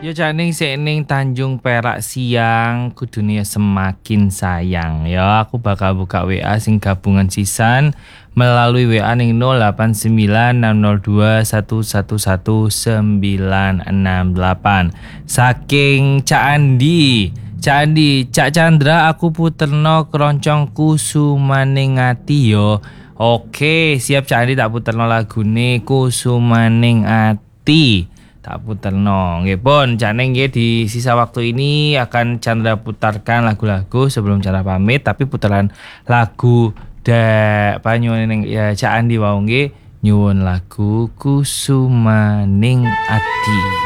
Yo Caning ning Tanjung Perak siang kudune semakin sayang ya aku bakal buka WA sing gabungan sisan melalui WA ning 089602111968 saking Cak Andi. Cak Chandra aku puterno keroncongku sumaning ati yo. Oke, siap Cak Andi tak puterno lagune Kusumaning Ati. Tak puterno. Nggih pun, jane nggih di sisa waktu ini akan Chandra putarkan lagu-lagu sebelum Chandra pamit, tapi putaran lagu panyuwun ning ya Cak Andi wau nggih nyuwun lagu Kusumaning Ati.